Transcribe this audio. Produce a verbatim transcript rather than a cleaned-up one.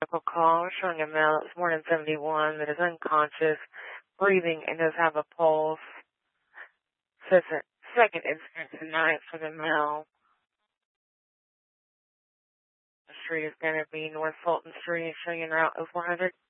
medical call showing a male that's more than seventy-one that is unconscious, breathing, and does have a pulse. Says that second incident tonight for the male. The street is going to be North Fulton Street, showing en route oh four hundred.